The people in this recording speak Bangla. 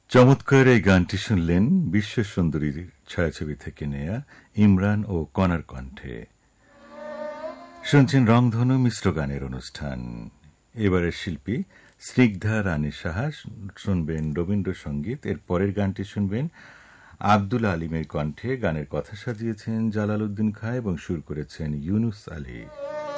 চমৎকার এই গানটি শুনলেন বিশ্ব সুন্দরীর ছায়াছবি থেকে নেয়া ইমরান ও কণার কণ্ঠে। শুনছেন রংধনু মিশ্র গানের অনুষ্ঠান। এবারের শিল্পী স্নিগ্ধা রানী সাহা, শুনবেন রবীন্দ্রসঙ্গীত। এর পরের গানটি শুনবেন আব্দুল আলিমের কণ্ঠে। গানের কথা সাজিয়েছেন জালাল উদ্দিন খাঁ এবং সুর করেছেন ইউনুস আলী।